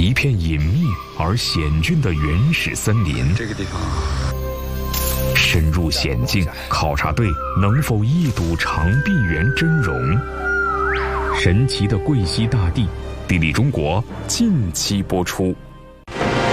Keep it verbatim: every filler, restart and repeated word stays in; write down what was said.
一片隐秘而险峻的原始森林。 这个地方深入险境，考察队能否一睹长臂猿真容？神奇的贵西大地，地理中国近期播出。